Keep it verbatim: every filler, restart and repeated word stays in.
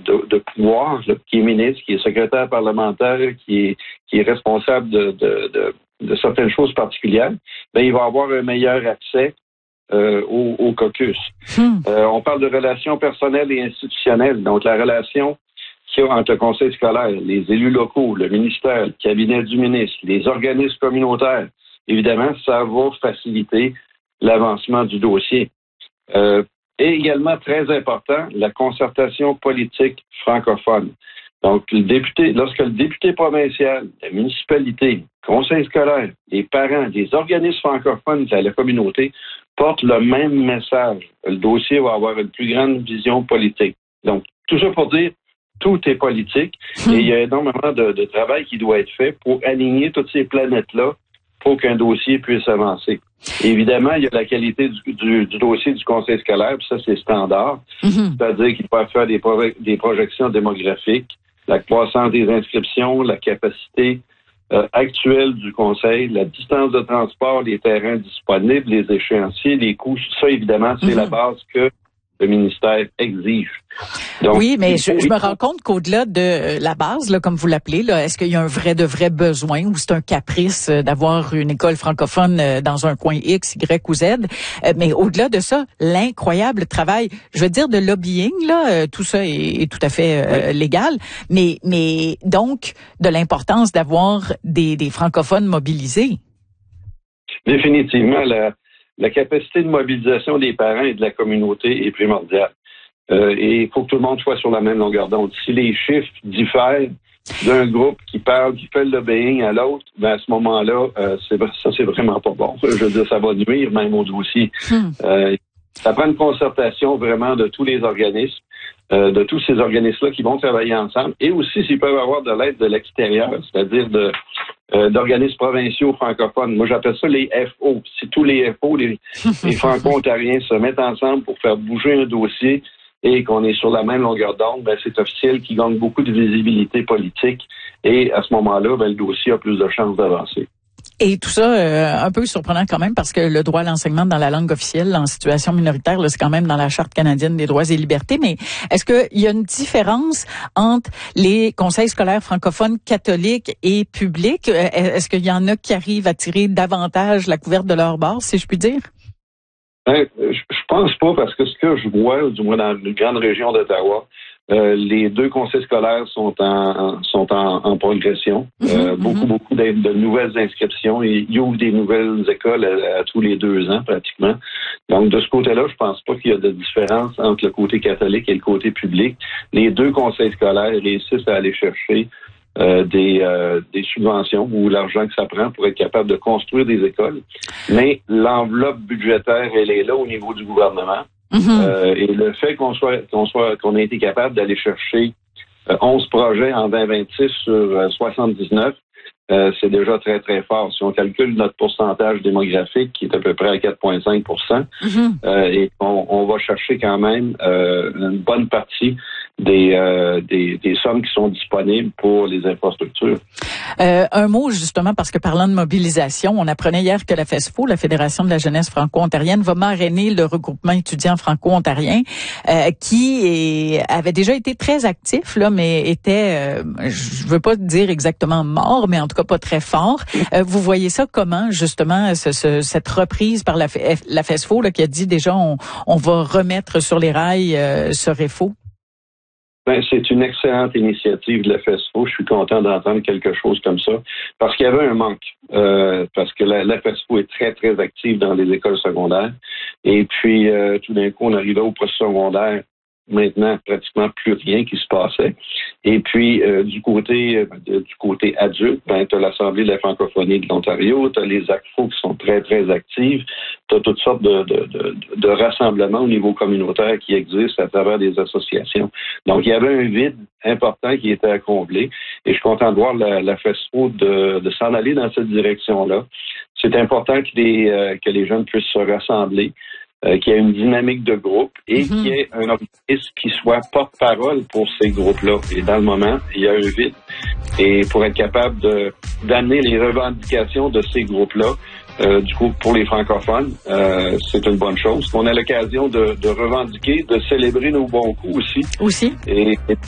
de, de pouvoir, là, qui est ministre, qui est secrétaire parlementaire, qui est, qui est responsable de, de, de, de certaines choses particulières, ben, il va avoir un meilleur accès euh, au, au caucus. Hmm. Euh, on parle de relations personnelles et institutionnelles. Donc, la relation qu'il y a entre le conseil scolaire, les élus locaux, le ministère, le cabinet du ministre, les organismes communautaires, évidemment, ça va faciliter l'avancement du dossier. Euh, et également, très important, la concertation politique francophone. Donc, le député, lorsque le député provincial, la municipalité, le conseil scolaire, les parents, les organismes francophones de la communauté portent le même message, le dossier va avoir une plus grande vision politique. Donc, tout ça pour dire, tout est politique et il y a énormément de, de travail qui doit être fait pour aligner toutes ces planètes-là pour qu'un dossier puisse avancer. Et évidemment, il y a la qualité du, du, du dossier du conseil scolaire, puis ça, c'est standard. Mm-hmm. C'est-à-dire qu'il peut faire des, pro- des projections démographiques, la croissance des inscriptions, la capacité euh, actuelle du conseil, la distance de transport, les terrains disponibles, les échéanciers, les coûts. Ça, évidemment, c'est mm-hmm. la base que le ministère exige. Donc, oui, mais je, je me rends compte qu'au-delà de la base, là, comme vous l'appelez, là, est-ce qu'il y a un vrai de vrai besoin ou c'est un caprice d'avoir une école francophone dans un coin X, Y ou Z? Mais au-delà de ça, l'incroyable travail, je veux dire de lobbying, là, tout ça est, est tout à fait euh, oui. légal, mais mais donc de l'importance d'avoir des, des francophones mobilisés. Définitivement, la La capacité de mobilisation des parents et de la communauté est primordiale. Euh, et il faut que tout le monde soit sur la même longueur d'onde. Si les chiffres diffèrent d'un groupe qui parle, qui fait le lobbying à l'autre, ben à ce moment-là, euh, c'est, ça, c'est vraiment pas bon. Je veux dire, ça va nuire même au dossier. Hmm. Euh, ça prend une concertation vraiment de tous les organismes, euh, de tous ces organismes-là qui vont travailler ensemble. Et aussi, s'ils peuvent avoir de l'aide de l'extérieur, c'est-à-dire de Euh, d'organismes provinciaux francophones. Moi, j'appelle ça les F O. Si tous les F O, les, les franco-ontariens se mettent ensemble pour faire bouger un dossier et qu'on est sur la même longueur d'onde, ben, c'est officiel qu'ils gagnent beaucoup de visibilité politique et à ce moment-là, ben, le dossier a plus de chances d'avancer. Et tout ça, euh, un peu surprenant quand même, parce que le droit à l'enseignement dans la langue officielle en situation minoritaire, là, c'est quand même dans la Charte canadienne des droits et libertés. Mais est-ce qu'il y a une différence entre les conseils scolaires francophones catholiques et publics? Est-ce qu'il y en a qui arrivent à tirer davantage la couverte de leur bord, si je puis dire? Ben, je pense pas, parce que ce que je vois, du moins dans une grande région d'Ottawa, Euh, les deux conseils scolaires sont en sont en, en progression. Mm-hmm, euh, beaucoup, mm-hmm. beaucoup de, de nouvelles inscriptions. Et ils ouvrent des nouvelles écoles à, à tous les deux ans, pratiquement. Donc, de ce côté-là, je pense pas qu'il y a de différence entre le côté catholique et le côté public. Les deux conseils scolaires réussissent à aller chercher euh, des, euh, des subventions ou l'argent que ça prend pour être capable de construire des écoles. Mais l'enveloppe budgétaire, elle est là au niveau du gouvernement. Mm-hmm. Euh, et le fait qu'on soit, qu'on soit, qu'on ait été capable d'aller chercher euh, onze projets en vingt vingt-six sur euh, soixante-dix-neuf, euh, c'est déjà très, très fort. Si on calcule notre pourcentage démographique, qui est à peu près à quatre virgule cinq pour cent, mm-hmm. euh, et on, on va chercher quand même euh, une bonne partie des, euh, des, des sommes qui sont disponibles pour les infrastructures. Euh, un mot justement, parce que parlant de mobilisation, on apprenait hier que la FESFO, la Fédération de la jeunesse franco-ontarienne, va marrainer le regroupement étudiant franco-ontarien euh, qui est, avait déjà été très actif, là, mais était, euh, je veux pas dire exactement mort, mais en tout cas pas très fort. Euh, vous voyez ça comment, justement, ce, ce, cette reprise par la, la FESFO là, qui a dit déjà on, on va remettre sur les rails euh, ce REFO? Ben, c'est une excellente initiative de la FESFO. Je suis content d'entendre quelque chose comme ça parce qu'il y avait un manque. Euh, parce que la, la FESFO est très, très active dans les écoles secondaires. Et puis, euh, tout d'un coup, on arrivait au post-secondaire. Maintenant, pratiquement plus rien qui se passait. Et puis, euh, du côté euh, du côté adulte, ben, tu as l'Assemblée de la francophonie de l'Ontario, tu as les A C F O qui sont très, très actives, tu as toutes sortes de, de, de, de rassemblements au niveau communautaire qui existent à travers des associations. Donc, il y avait un vide important qui était à combler et je suis content de voir la, la FESFO de, de s'en aller dans cette direction-là. C'est important que les, euh, que les jeunes puissent se rassembler. Euh, qu'il y ait une dynamique de groupe et mm-hmm. qu'il y ait un organisme qui soit porte-parole pour ces groupes-là. Et dans le moment, il y a un vide. Et pour être capable de d'amener les revendications de ces groupes-là, euh, du coup, pour les francophones, euh, c'est une bonne chose. On a l'occasion de, de revendiquer, de célébrer nos bons coups aussi. Aussi. Et, et